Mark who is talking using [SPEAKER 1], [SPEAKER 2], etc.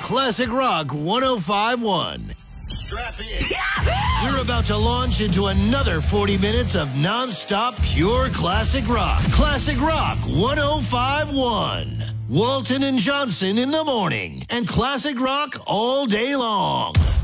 [SPEAKER 1] Classic Rock 1051. Strap in. You're about to launch into another 40 minutes of non-stop pure classic rock. Classic Rock 1051. Walton and Johnson in the morning and classic rock all day long.